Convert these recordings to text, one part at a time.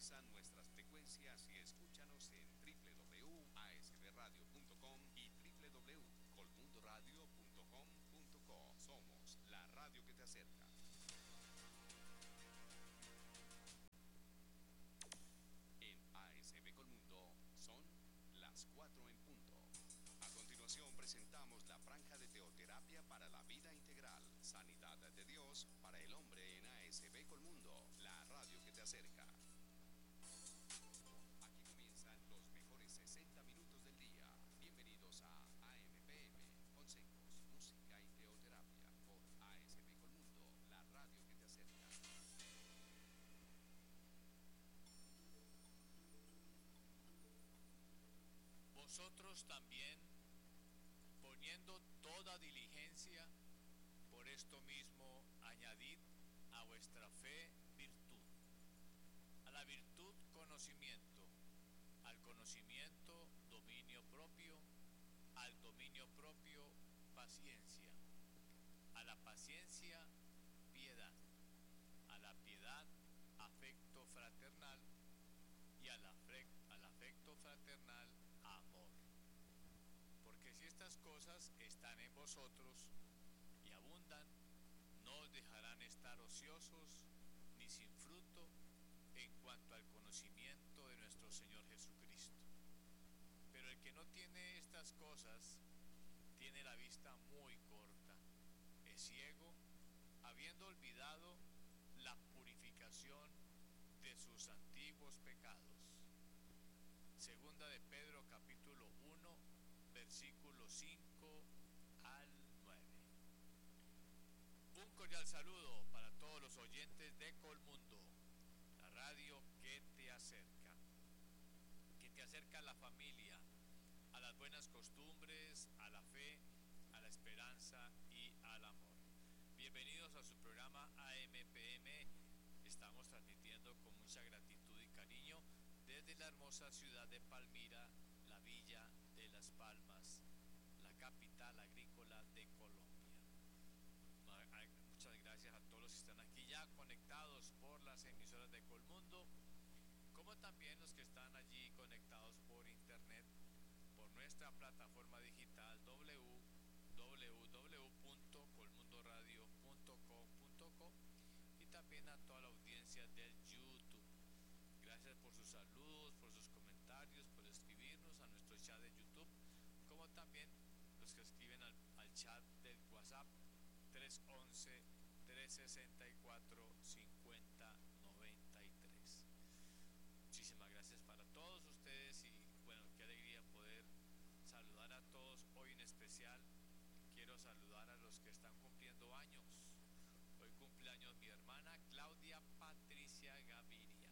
Sintoniza nuestras frecuencias y escúchanos en www.asbradio.com y www.colmundoradio.com.co. Somos la radio que te acerca. En ASB Colmundo son las 4 en punto. A continuación presentamos la franja de teoterapia para la vida integral, sanidad de Dios para el hombre en ASB Colmundo, la radio que te acerca. Aquí comienzan los mejores 60 minutos del día. Bienvenidos a AMPM, consejos, música y teoterapia por ASB Colmundo, la radio que te acerca. Vosotros también, poniendo toda diligencia, por esto mismo añadid a vuestra fe virtud, a la virtud conocimiento, al conocimiento dominio propio, al dominio propio paciencia, a la paciencia piedad, a la piedad afecto fraternal y al afecto fraternal amor. Porque si estas cosas están en vosotros y abundan, no os dejarán estar ociosos ni sin fruto en cuanto al conocimiento de nuestro Señor Jesucristo. Pero el que no tiene estas cosas tiene la vista muy corta, es ciego, habiendo olvidado la purificación de sus antiguos pecados. Segunda de Pedro capítulo 1, versículo 5 al 9. Un cordial saludo para todos los oyentes de Colmundo, la radio que te acerca a la familia, a las buenas costumbres, a la fe, a la esperanza y al amor. Bienvenidos a su programa AMPM. Estamos transmitiendo con mucha gratitud y cariño desde la hermosa ciudad de Palmira, la villa de Las Palmas, la capital agrícola de Colombia. Muchas gracias a todos los que están aquí ya conectados por las emisoras de Colmundo, como también los que están allí conectados por internet, por nuestra plataforma digital www.colmundoradio.com.co y también a toda la audiencia del YouTube. Gracias por sus saludos, por sus comentarios, por escribirnos a nuestro chat de YouTube, como también los que escriben al chat del WhatsApp 311-364-5093. Muchísimas gracias para todos ustedes y bueno, qué alegría poder saludar a todos. Hoy en especial quiero saludar a los que están cumpliendo años. Hoy cumpleaños mi hermana Claudia Patricia Gaviria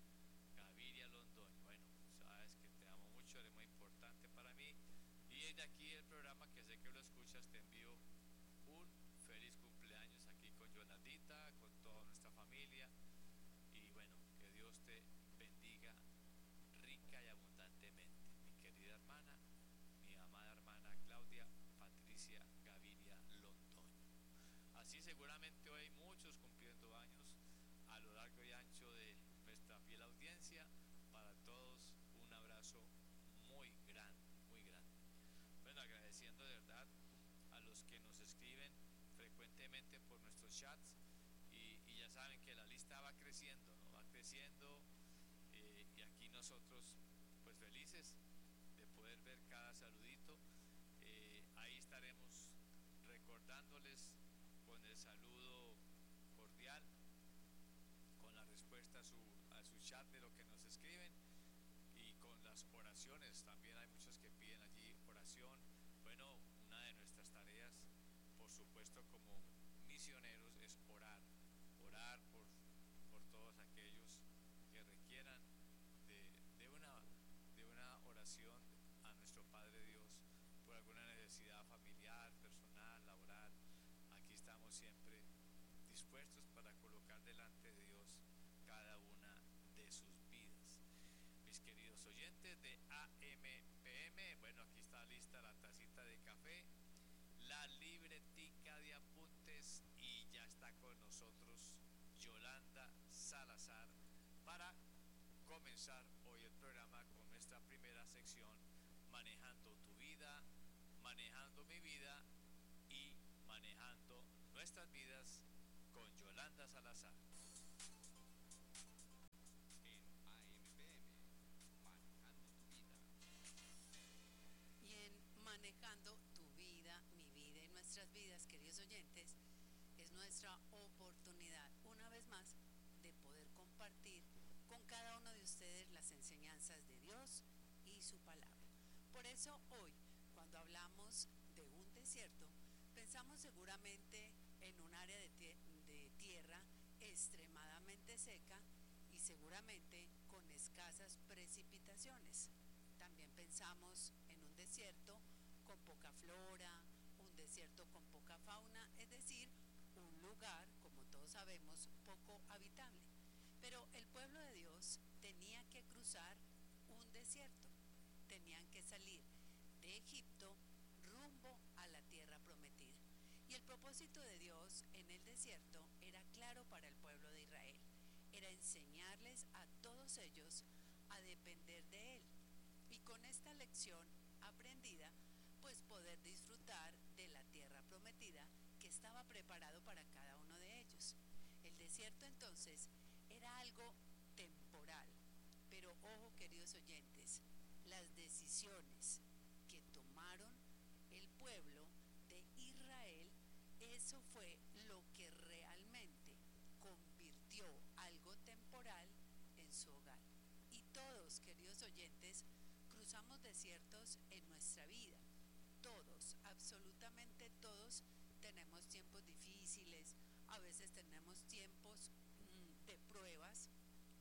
Londoño. Bueno, sabes que te amo mucho, eres muy importante para mí. Y desde aquí el programa, que sé que lo escuchas, te envío un feliz cumpleaños aquí con Jonatita, con toda nuestra familia. Y bueno, que Dios te bendiga rica y abundantemente, mi querida hermana, mi amada hermana Claudia Patricia Gaviria Londoño. Así seguramente hoy hay muchos cumpliendo años a lo largo y ancho de nuestra fiel audiencia. Para todos un abrazo muy grande, muy grande. Bueno, agradeciendo de verdad a los que nos escriben frecuentemente por nuestros chats y ya saben que la lista va creciendo, ¿no? Va creciendo y aquí nosotros pues felices de poder ver cada saludito. Ahí estaremos recordándoles con el saludo cordial, con la respuesta a su chat de lo que nos escriben y con las oraciones. También hay muchos que piden allí oración. Bueno, una de nuestras tareas, por supuesto, como misioneros es orar por todos aquellos que requieran de una oración a nuestro Padre Dios por alguna necesidad familiar, personal, laboral. Aquí estamos siempre dispuestos para colocar delante de Dios cada una de sus vidas. Mis queridos oyentes de AMPM, bueno, aquí está lista la tacita de café, la libretica de apuntes y ya está con nosotros Yolanda Salazar para comenzar hoy el programa con nuestra primera sección, manejando tu vida, manejando mi vida y manejando nuestras vidas con Yolanda Salazar. En AMPM, manejando tu vida. Y en Manejando tu vida, mi vida y nuestras vidas, queridos oyentes, es nuestra oportunidad, una vez más, de poder compartir con cada uno de ustedes las enseñanzas de Dios y su palabra. Por eso hoy, cuando hablamos de un desierto, pensamos seguramente en un área de tierra extremadamente seca y seguramente con escasas precipitaciones. También pensamos en un desierto con poca flora, un desierto con poca fauna, es decir, un lugar, como todos sabemos, poco habitable. Pero el pueblo de Dios tenía que cruzar un desierto, tenían que salir de Egipto rumbo a la tierra prometida. Y el propósito de Dios en el desierto era claro para el pueblo de Israel, era enseñarles a todos ellos a depender de Él. Y con esta lección aprendida, pues poder disfrutar de la tierra prometida que estaba preparado para cada uno de ellos. El desierto entonces era algo temporal, pero ojo, queridos oyentes, las decisiones que tomaron el pueblo de Israel, eso fue lo que realmente convirtió algo temporal en su hogar. Y todos, queridos oyentes, cruzamos desiertos en nuestra vida. Todos, absolutamente todos, tenemos tiempos difíciles, a veces tenemos tiempos de pruebas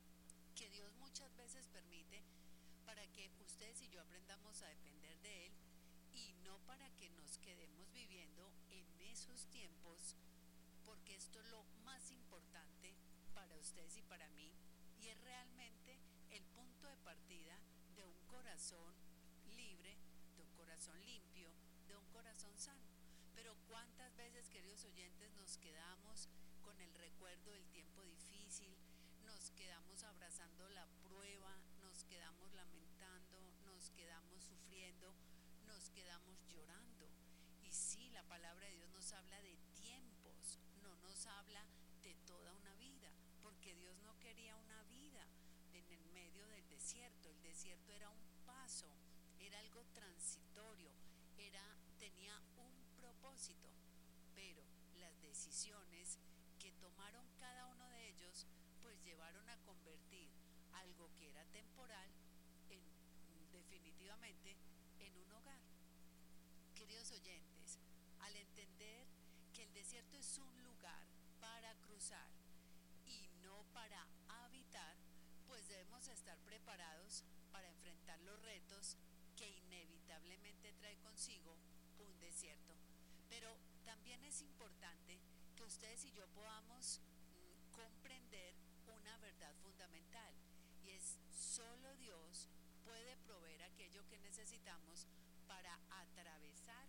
que Dios muchas veces permite para que ustedes y yo aprendamos a depender de Él y no para que nos quedemos viviendo en esos tiempos, porque esto es lo más importante para ustedes y para mí, y es realmente el punto de partida de un corazón libre, de un corazón limpio, de un corazón sano. Pero cuántas veces, queridos oyentes, nos quedamos con el recuerdo del tiempo difícil, nos quedamos abrazando la prueba, nos quedamos lamentando, nos quedamos sufriendo, nos quedamos llorando. Y sí, la palabra de Dios nos habla de tiempos, no nos habla de toda una vida, porque Dios no quería una vida en el medio del desierto. El desierto era un paso, era algo transitorio, tenía un propósito, pero las decisiones que tomaron cada uno de ellos pues llevaron a convertir algo que era temporal en definitivamente en un hogar. Queridos oyentes, al entender que el desierto es un lugar para cruzar y no para habitar, pues debemos estar preparados para enfrentar los retos que inevitablemente trae consigo un desierto. Pero también es importante que ustedes y yo podamos comprender una verdad fundamental, y es solo Dios puede proveer aquello que necesitamos para atravesar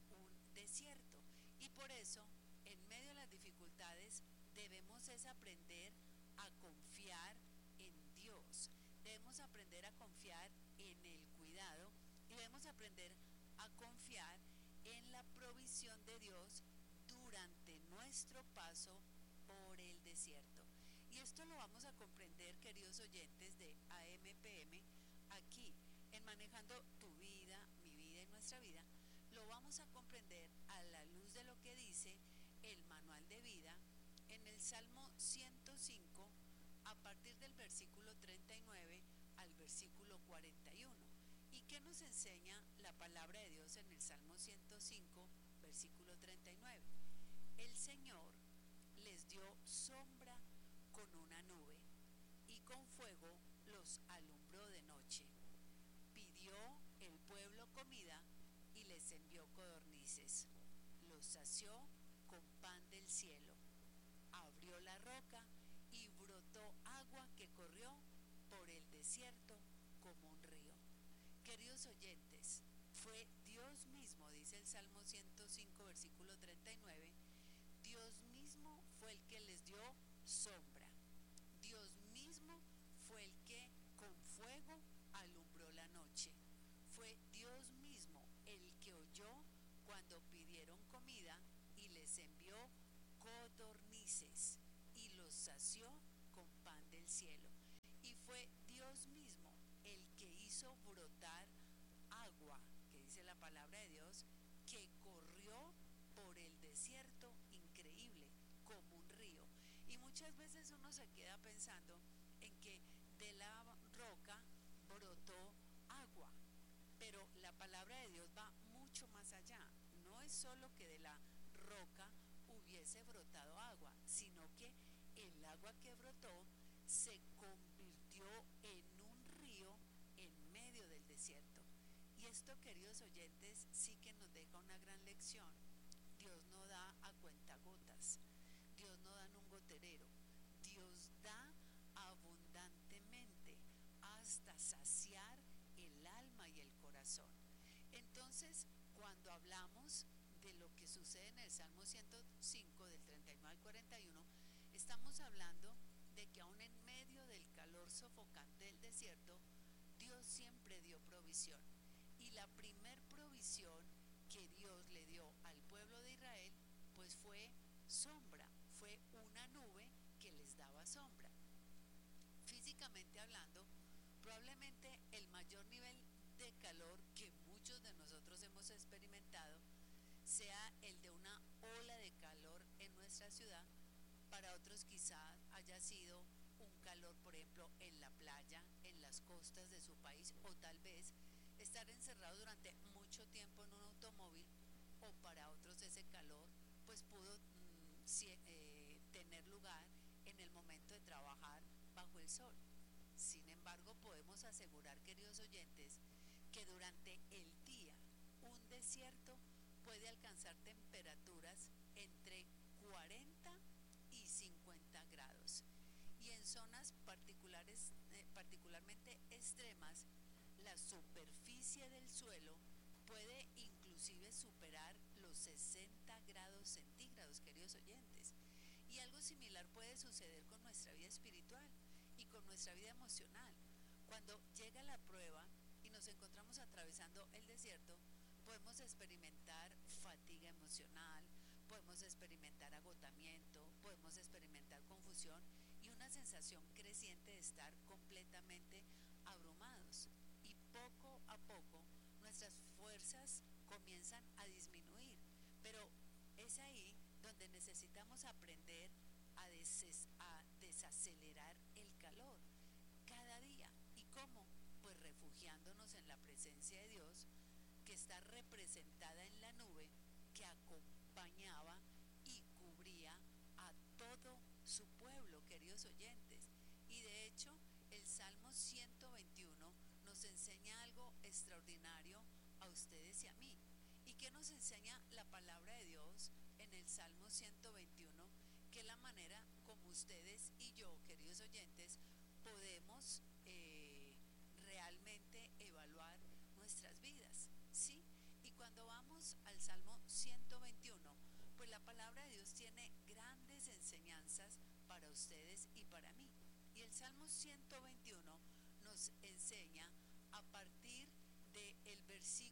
un desierto. Y por eso, en medio de las dificultades, debemos es aprender a confiar en Dios. Debemos aprender a confiar en el cuidado y debemos aprender a confiar en la provisión de Dios durante nuestro paso por el desierto. Y esto lo vamos a comprender, queridos oyentes de AMPM, aquí en Manejando tu vida, mi vida y nuestra vida. Lo vamos a comprender a la luz de lo que dice el manual de vida en el Salmo 105, a partir del versículo 39 al versículo 41. ¿Y qué nos enseña la palabra de Dios en el Salmo 105, versículo 39? El Señor les dio sombra con una nube y con fuego los alumbró de noche. Pidió el pueblo comida y les envió codornices. Los sació con pan del cielo. Abrió la roca y brotó agua que corrió por el desierto como un río. Queridos oyentes, fue Dios mismo, dice el Salmo 105, versículo 39, Dios mismo fue el que les dio sombra. Dios mismo fue el que con codornices y los sació con pan del cielo. Y fue Dios mismo el que hizo brotar agua, que dice la palabra de Dios, que corrió por el desierto increíble, como un río. Y muchas veces uno se queda pensando en que de la roca brotó agua, pero la palabra de Dios va mucho más allá. No es solo que de la roca hubiese brotado agua, sino que el agua que brotó se convirtió en un río en medio del desierto. Y esto, queridos oyentes, sí que nos deja una gran lección. Dios no da a cuentagotas, Dios no da en un goterero, Dios da abundantemente hasta saciar el alma y el corazón. Entonces, cuando hablamos de lo que sucede en el Salmo 105 del 39 al 41, estamos hablando de que aún en medio del calor sofocante del desierto, Dios siempre dio provisión. Y la primer provisión que Dios le dio al pueblo de Israel, pues fue sombra, fue una nube que les daba sombra. Físicamente hablando, probablemente el mayor nivel de calor que muchos de nosotros hemos experimentado sea el de una ola de calor en nuestra ciudad. Para otros quizá haya sido un calor, por ejemplo, en la playa, en las costas de su país, o tal vez estar encerrado durante mucho tiempo en un automóvil, o para otros ese calor pues pudo tener lugar en el momento de trabajar bajo el sol. Sin embargo, podemos asegurar, queridos oyentes, que durante el día un desierto puede alcanzar temperaturas entre 40 y 50 grados. Y en zonas particularmente extremas, la superficie del suelo puede inclusive superar los 60 grados centígrados, queridos oyentes. Y algo similar puede suceder con nuestra vida espiritual y con nuestra vida emocional. Cuando llega la prueba y nos encontramos atravesando el desierto, podemos experimentar fatiga emocional, podemos experimentar agotamiento, podemos experimentar confusión y una sensación creciente de estar completamente abrumados. Y poco a poco nuestras fuerzas comienzan a disminuir, pero es ahí donde necesitamos aprender a desacelerar el calor cada día. ¿Y cómo? Pues refugiándonos en la presencia de Dios, que está representada en la nube que acompañaba y cubría a todo su pueblo, queridos oyentes. Y de hecho, el Salmo 121 nos enseña algo extraordinario a ustedes y a mí. ¿Y qué nos enseña la palabra de Dios en el Salmo 121? Que es la manera como ustedes y yo, queridos oyentes, podemos realmente evaluar nuestras vidas, ¿sí? Y cuando vamos al Salmo 121, pues la palabra de Dios tiene grandes enseñanzas para ustedes y para mí. Y el Salmo 121 nos enseña a partir del versículo